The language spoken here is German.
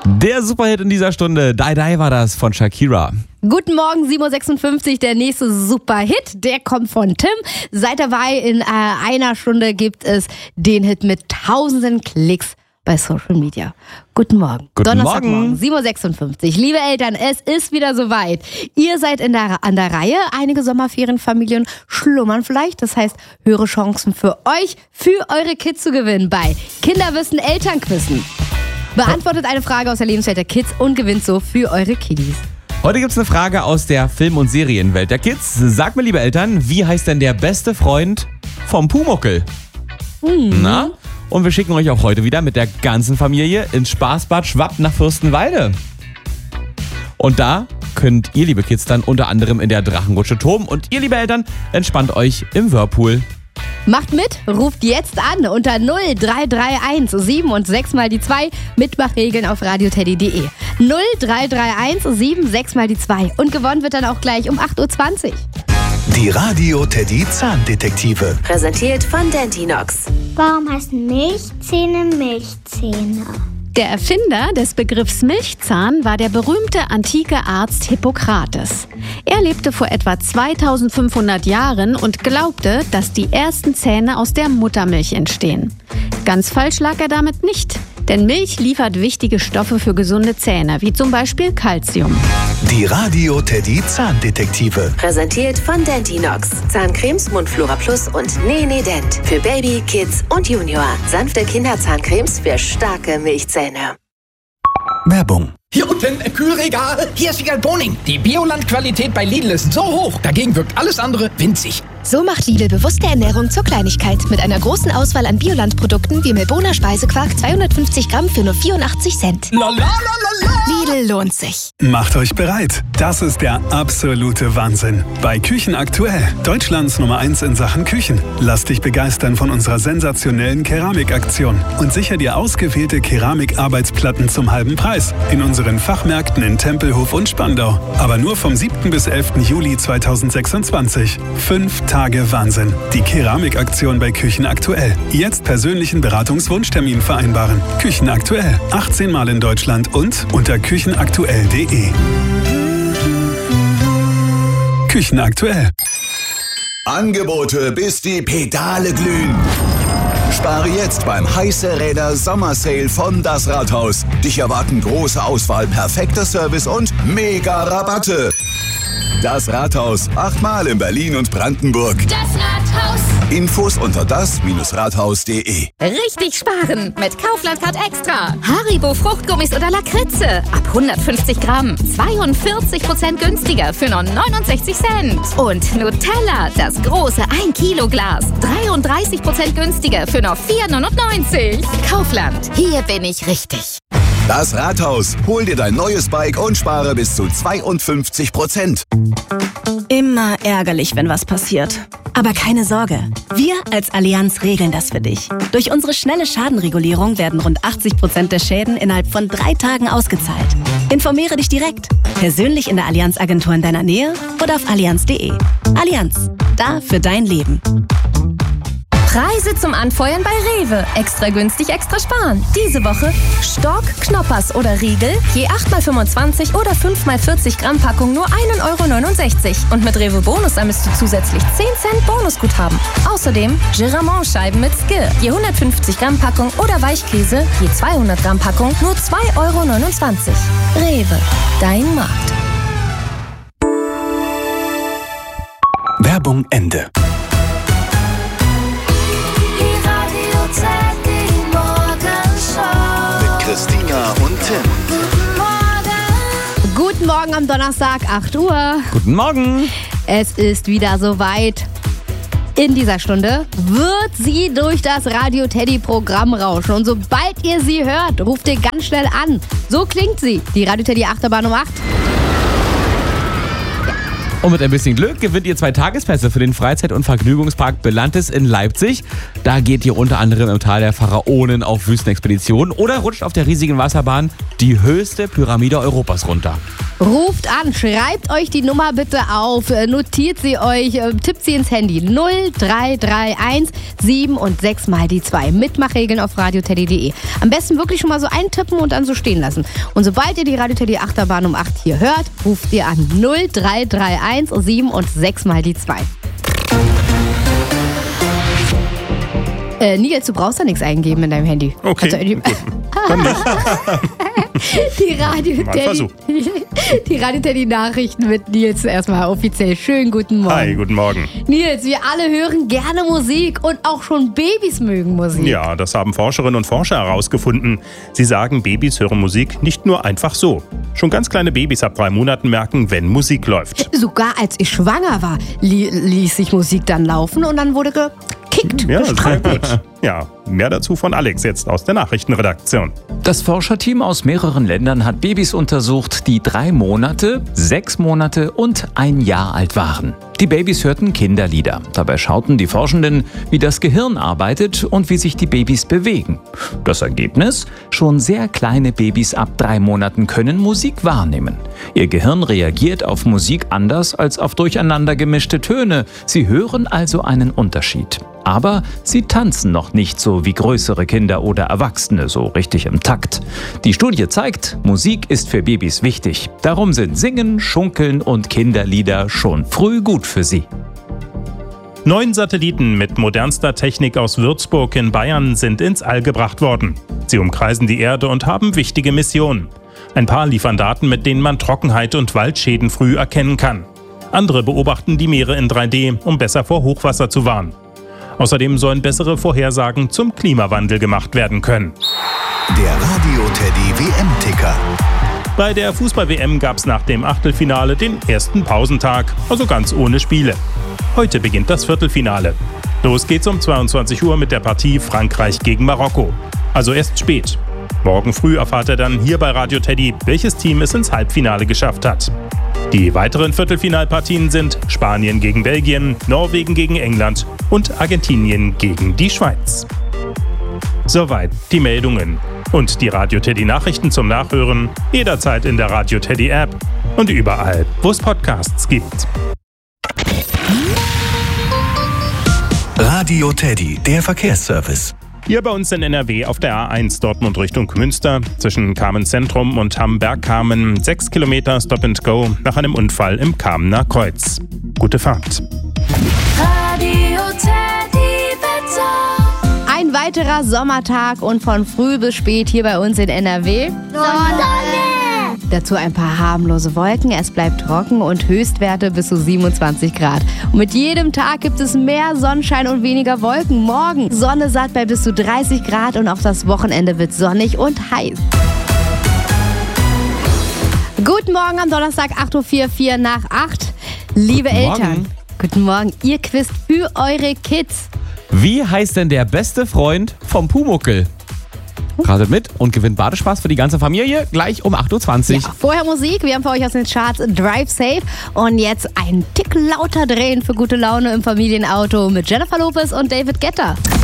Der Superhit in dieser Stunde, Die Die war das von Shakira. Guten Morgen, 7.56 Uhr, der nächste Superhit, der kommt von Tim. Seid dabei, in einer Stunde gibt es den Hit mit tausenden Klicks bei Social Media. Guten Morgen. Guten Donnerstagmorgen, 7.56 Uhr. Liebe Eltern, es ist wieder soweit. Ihr seid an der Reihe. Einige Sommerferienfamilien schlummern vielleicht. Das heißt, höhere Chancen für euch, für eure Kids zu gewinnen bei Kinderwissen, Elternquissen. Beantwortet eine Frage aus der Lebenswelt der Kids und gewinnt so für eure Kiddies. Heute gibt es eine Frage aus der Film- und Serienwelt der Kids. Sagt mir, liebe Eltern, wie heißt denn der beste Freund vom Pumuckl? Na? Und wir schicken euch auch heute wieder mit der ganzen Familie ins Spaßbad Schwapp nach Fürstenwalde. Und da könnt ihr, liebe Kids, dann unter anderem in der Drachenrutsche toben und ihr, liebe Eltern, entspannt euch im Whirlpool. Macht mit, ruft jetzt an unter 0331 7 und 6 mal die 2. Mitmachregeln auf radioteddy.de. 0331 7 6 mal die 2. Und gewonnen wird dann auch gleich um 8.20 Uhr. Die Radio Teddy Zahndetektive. Präsentiert von Dentinox. Warum heißen Milchzähne Milchzähne? Der Erfinder des Begriffs Milchzahn war der berühmte antike Arzt Hippokrates. Er lebte vor etwa 2500 Jahren und glaubte, dass die ersten Zähne aus der Muttermilch entstehen. Ganz falsch lag er damit nicht, denn Milch liefert wichtige Stoffe für gesunde Zähne, wie zum Beispiel Calcium. Die Radio Teddy Zahndetektive. Präsentiert von Dentinox. Zahncremes, Mundflora Plus und Nene Dent. Für Baby, Kids und Junior. Sanfte Kinderzahncremes für starke Milchzähne. Werbung. Hier unten im Kühlregal, hier ist Wiegald Boning. Die Bioland-Qualität bei Lidl ist so hoch, dagegen wirkt alles andere winzig. So macht Lidl bewusste Ernährung zur Kleinigkeit. Mit einer großen Auswahl an Bioland-Produkten wie Milboner Speisequark 250 Gramm für nur 84 Cent. Lidl lohnt sich. Macht euch bereit. Das ist der absolute Wahnsinn. Bei Küchen aktuell. Deutschlands Nummer 1 in Sachen Küchen. Lass dich begeistern von unserer sensationellen Keramikaktion und sicher dir ausgewählte Keramikarbeitsplatten zum halben Preis. In unseren Fachmärkten in Tempelhof und Spandau. Aber nur vom 7. bis 11. Juli 2026. 5 Tage Wahnsinn. Die Keramikaktion bei Küchen aktuell. Jetzt persönlichen Beratungswunschtermin vereinbaren. Küchen aktuell. 18 Mal in Deutschland und unter küchenaktuell.de. Küchen aktuell. Angebote, bis die Pedale glühen. Spare jetzt beim Heiße Räder Sommersale von Das Rathaus. Dich erwarten große Auswahl, perfekter Service und mega Rabatte. Das Rathaus, 8-mal in Berlin und Brandenburg. Das Rathaus. Infos unter das-rathaus.de. Richtig sparen mit Kaufland Card Extra. Haribo Fruchtgummis oder Lakritze. Ab 150 Gramm. 42% günstiger für nur 69 Cent. Und Nutella, das große 1 Kilo Glas. 33% günstiger für nur 4,99. Kaufland, hier bin ich richtig. Das Rathaus. Hol dir dein neues Bike und spare bis zu 52%. Immer ärgerlich, wenn was passiert. Aber keine Sorge. Wir als Allianz regeln das für dich. Durch unsere schnelle Schadenregulierung werden rund 80% der Schäden innerhalb von 3 Tagen ausgezahlt. Informiere dich direkt. Persönlich in der Allianz-Agentur in deiner Nähe oder auf allianz.de. Allianz. Da für dein Leben. Preise zum Anfeuern bei Rewe. Extra günstig, extra sparen. Diese Woche Stork, Knoppers oder Riegel, je 8x25 oder 5x40 Gramm Packung nur 1,69 €. Und mit Rewe Bonus sammelst du zusätzlich 10 Cent Bonusguthaben. Außerdem Giramont-Scheiben mit Skill, je 150 Gramm Packung oder Weichkäse, je 200 Gramm Packung nur 2,29 €. Rewe, dein Markt. Werbung Ende. Christina und Tim. Guten Morgen am Donnerstag, 8 Uhr. Guten Morgen. Es ist wieder soweit. In dieser Stunde wird sie durch das Radio Teddy Programm rauschen. Und sobald ihr sie hört, ruft ihr ganz schnell an. So klingt sie, die Radio Teddy Achterbahn um 8. Und mit ein bisschen Glück gewinnt ihr 2 Tagespässe für den Freizeit- und Vergnügungspark Belantis in Leipzig. Da geht ihr unter anderem im Tal der Pharaonen auf Wüstenexpedition oder rutscht auf der riesigen Wasserbahn die höchste Pyramide Europas runter. Ruft an, schreibt euch die Nummer bitte auf, notiert sie euch, tippt sie ins Handy. 0331 7 und 6 mal die 2. Mitmachregeln auf radioteddy.de. Am besten wirklich schon mal so eintippen und dann so stehen lassen. Und sobald ihr die Radio Teddy Achterbahn um 8 hier hört, ruft ihr an 0331 7 und 6 mal die 2. Nils, du brauchst da nichts eingeben in deinem Handy. Okay, also, gut. Dann nicht. Die Radio Teddy Nachrichten mit Nils erstmal offiziell. Schönen guten Morgen. Hi, guten Morgen. Nils, wir alle hören gerne Musik und auch schon Babys mögen Musik. Ja, das haben Forscherinnen und Forscher herausgefunden. Sie sagen, Babys hören Musik nicht nur einfach so. Schon ganz kleine Babys ab 3 Monaten merken, wenn Musik läuft. Sogar als ich schwanger war, ließ sich Musik dann laufen und dann wurde gekickt. Ja, sehr gut. Ja, mehr dazu von Alex jetzt aus der Nachrichtenredaktion. Das Forscherteam aus mehreren Ländern hat Babys untersucht, die 3 Monate, 6 Monate und 1 Jahr alt waren. Die Babys hörten Kinderlieder. Dabei schauten die Forschenden, wie das Gehirn arbeitet und wie sich die Babys bewegen. Das Ergebnis? Schon sehr kleine Babys ab 3 Monaten können Musik wahrnehmen. Ihr Gehirn reagiert auf Musik anders als auf durcheinander gemischte Töne. Sie hören also einen Unterschied. Aber sie tanzen noch nicht so wie größere Kinder oder Erwachsene, so richtig im Takt. Die Studie zeigt, Musik ist für Babys wichtig. Darum sind Singen, Schunkeln und Kinderlieder schon früh gut für sie. 9 Satelliten mit modernster Technik aus Würzburg in Bayern sind ins All gebracht worden. Sie umkreisen die Erde und haben wichtige Missionen. Ein paar liefern Daten, mit denen man Trockenheit und Waldschäden früh erkennen kann. Andere beobachten die Meere in 3D, um besser vor Hochwasser zu warnen. Außerdem sollen bessere Vorhersagen zum Klimawandel gemacht werden können. Der Radio Teddy WM-Ticker. Bei der Fußball-WM gab es nach dem Achtelfinale den ersten Pausentag, also ganz ohne Spiele. Heute beginnt das Viertelfinale. Los geht's um 22 Uhr mit der Partie Frankreich gegen Marokko. Also erst spät. Morgen früh erfahrt ihr dann hier bei Radio Teddy, welches Team es ins Halbfinale geschafft hat. Die weiteren Viertelfinalpartien sind Spanien gegen Belgien, Norwegen gegen England und Argentinien gegen die Schweiz. Soweit die Meldungen. Und die Radio Teddy Nachrichten zum Nachhören jederzeit in der Radio Teddy App und überall, wo es Podcasts gibt. Radio Teddy, der Verkehrsservice. Hier bei uns in NRW auf der A1 Dortmund Richtung Münster zwischen Kamenz-Zentrum und Hamm-Bergkamen 6 Kilometer Stop and Go nach einem Unfall im Kamener Kreuz. Gute Fahrt. Radio Teddy Wetter. Ein weiterer Sommertag und von früh bis spät hier bei uns in NRW. Sonne! Dazu ein paar harmlose Wolken, es bleibt trocken und Höchstwerte bis zu 27 Grad. Und mit jedem Tag gibt es mehr Sonnenschein und weniger Wolken. Morgen Sonne satt bei bis zu 30 Grad und auch das Wochenende wird sonnig und heiß. Guten Morgen am Donnerstag, 8.44 Uhr nach 8. Liebe Eltern, guten Morgen. Ihr quizt für eure Kids. Wie heißt denn der beste Freund vom Pumuckl? Ratet mit und gewinnt Badespaß für die ganze Familie gleich um 8.20 Uhr. Ja, vorher Musik, wir haben für euch aus den Charts Drive Safe und jetzt ein Tick lauter drehen für gute Laune im Familienauto mit Jennifer Lopez und David Guetta.